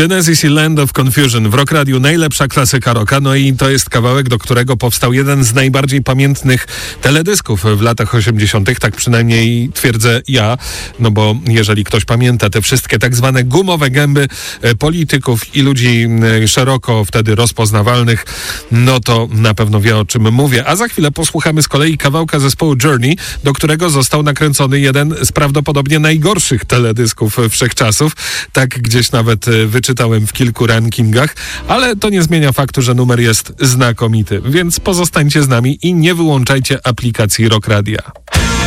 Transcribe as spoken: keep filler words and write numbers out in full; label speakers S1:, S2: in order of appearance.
S1: Genesis i Land of Confusion w Rock Radiu, najlepsza klasyka rocka, no i to jest kawałek, do którego powstał jeden z najbardziej pamiętnych teledysków w latach osiemdziesiątych, tak przynajmniej twierdzę ja, no bo jeżeli ktoś pamięta te wszystkie tak zwane gumowe gęby polityków i ludzi szeroko wtedy rozpoznawalnych, no to na pewno wie, o czym mówię. A za chwilę posłuchamy z kolei kawałka zespołu Journey, do którego został nakręcony jeden z prawdopodobnie najgorszych teledysków wszechczasów. Tak gdzieś nawet wyczytałem w kilku rankingach, ale to nie zmienia faktu, że numer jest znakomity. Więc pozostańcie z nami i nie wyłączajcie aplikacji Rock Radia.